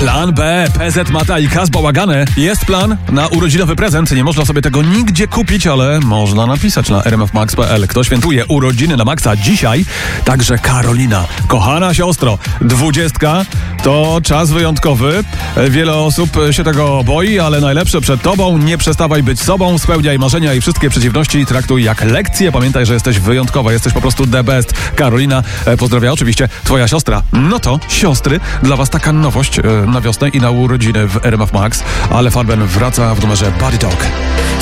Plan B, PZ Mata i Kaz Bałagane. Jest plan na urodzinowy prezent. Nie można sobie tego nigdzie kupić, ale można napisać na rmfmax.pl. Kto świętuje urodziny na Maxa dzisiaj? Także Karolina. Kochana siostro, 20 to czas wyjątkowy. Wiele osób się tego boi, ale najlepsze przed tobą. Nie przestawaj być sobą, spełniaj marzenia i wszystkie przeciwności traktuj jak lekcje. Pamiętaj, że jesteś wyjątkowa, jesteś po prostu the best. Karolina, pozdrawia oczywiście twoja siostra. No to, siostry, dla was taka nowość na wiosnę i na urodziny w RMF Max, ale Farben wraca w numerze Body Talk.